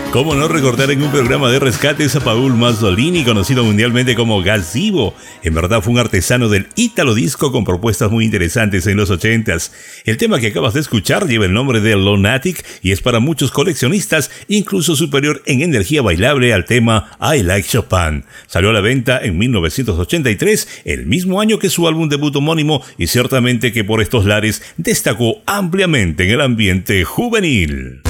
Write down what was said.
¿Cómo no recordar en un programa de rescates a Paul Mazzolini, conocido mundialmente como Gazzibo? En verdad fue un artesano del Italo Disco con propuestas muy interesantes en los 80s. El tema que acabas de escuchar lleva el nombre de Lunatic y es para muchos coleccionistas incluso superior en energía bailable al tema I Like Chopin. Salió a la venta en 1983, el mismo año que su álbum debut homónimo, y ciertamente que por estos lares destacó ampliamente en el ambiente juvenil.